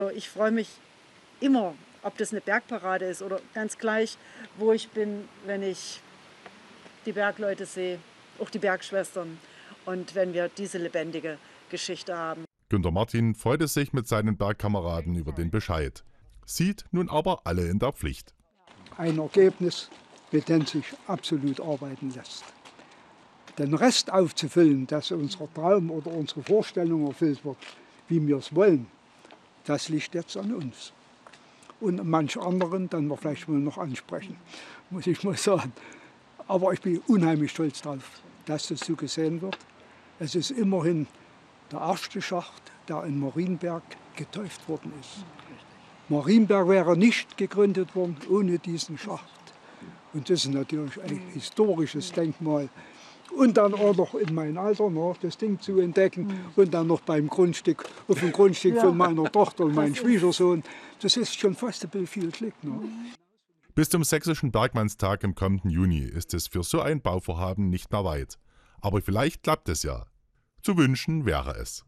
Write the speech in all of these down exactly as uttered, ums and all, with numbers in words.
Ich freue mich immer, ob das eine Bergparade ist oder ganz gleich, wo ich bin, wenn ich die Bergleute sehe, auch die Bergschwestern und wenn wir diese lebendige Geschichte haben. Günter Martin freute sich mit seinen Bergkameraden über den Bescheid, sieht nun aber alle in der Pflicht. Ein Ergebnis, mit dem sich absolut arbeiten lässt. Den Rest aufzufüllen, dass unser Traum oder unsere Vorstellung erfüllt wird, wie wir es wollen, das liegt jetzt an uns. Und manche anderen, dann wir vielleicht mal noch ansprechen, muss ich mal sagen. Aber ich bin unheimlich stolz darauf, dass das so gesehen wird. Es ist immerhin der erste Schacht, der in Marienberg geteuft worden ist. Marienberg wäre nicht gegründet worden ohne diesen Schacht. Und das ist natürlich ein historisches Denkmal. Und dann auch noch in meinem Alter noch das Ding zu entdecken und dann noch beim Grundstück, auf dem Grundstück von meiner Tochter und meinem Schwiegersohn. Das ist schon fast ein bisschen viel Glück. Ne? Bis zum Sächsischen Bergmannstag im kommenden Juni ist es für so ein Bauvorhaben nicht mehr weit. Aber vielleicht klappt es ja. Zu wünschen wäre es.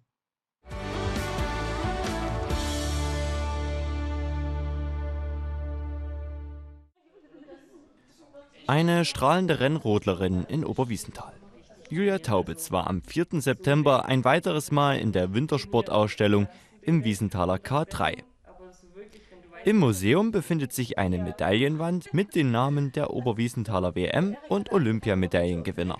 Eine strahlende Rennrodlerin in Oberwiesenthal. Julia Taubitz war am vierten September ein weiteres Mal in der Wintersportausstellung im Wiesenthaler K drei. Im Museum befindet sich eine Medaillenwand mit den Namen der Oberwiesenthaler W M- und Olympiamedaillengewinner.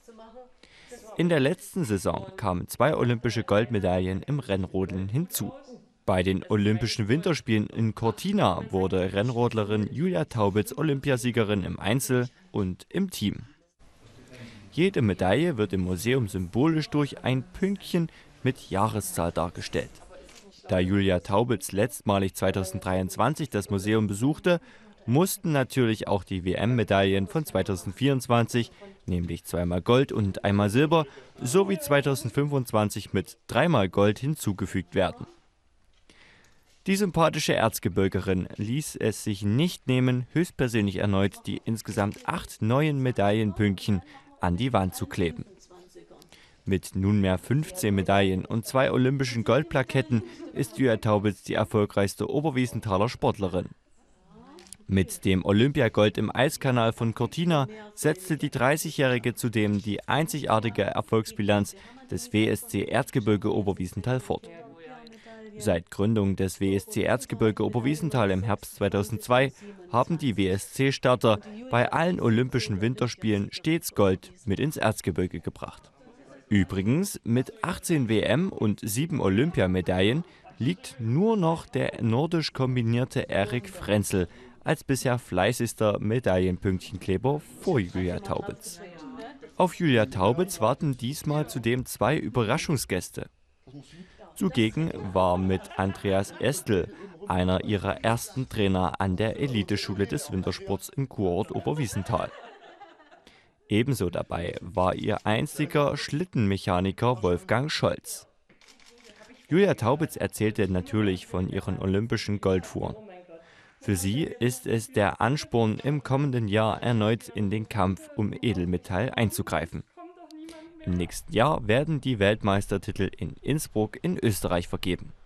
In der letzten Saison kamen zwei olympische Goldmedaillen im Rennrodeln hinzu. Bei den Olympischen Winterspielen in Cortina wurde Rennrodlerin Julia Taubitz Olympiasiegerin im Einzel und im Team. Jede Medaille wird im Museum symbolisch durch ein Pünktchen mit Jahreszahl dargestellt. Da Julia Taubitz letztmalig zweitausenddreiundzwanzig das Museum besuchte, mussten natürlich auch die W M-Medaillen von zweitausendvierundzwanzig, nämlich zweimal Gold und einmal Silber, sowie zweitausendfünfundzwanzig mit dreimal Gold hinzugefügt werden. Die sympathische Erzgebirgerin ließ es sich nicht nehmen, höchstpersönlich erneut die insgesamt acht neuen Medaillenpünktchen an die Wand zu kleben. Mit nunmehr fünfzehn Medaillen und zwei olympischen Goldplaketten ist Julia Taubitz die erfolgreichste Oberwiesenthaler Sportlerin. Mit dem Olympiagold im Eiskanal von Cortina setzte die dreißigjährige zudem die einzigartige Erfolgsbilanz des W S C Erzgebirge Oberwiesenthal fort. Seit Gründung des W S C Erzgebirge Oberwiesenthal im Herbst zweitausendzwei haben die W S C-Starter bei allen Olympischen Winterspielen stets Gold mit ins Erzgebirge gebracht. Übrigens, mit achtzehn W M- und sieben Olympiamedaillen liegt nur noch der nordisch kombinierte Erik Frenzel als bisher fleißigster Medaillenpünktchenkleber vor Julia Taubitz. Auf Julia Taubitz warten diesmal zudem zwei Überraschungsgäste. Zugegen war mit Andreas Estl, einer ihrer ersten Trainer an der Eliteschule des Wintersports im Kurort Oberwiesenthal. Ebenso dabei war ihr einziger Schlittenmechaniker Wolfgang Scholz. Julia Taubitz erzählte natürlich von ihren olympischen Goldfuhren. Für sie ist es der Ansporn, im kommenden Jahr erneut in den Kampf um Edelmetall einzugreifen. Im nächsten Jahr werden die Weltmeistertitel in Innsbruck in Österreich vergeben.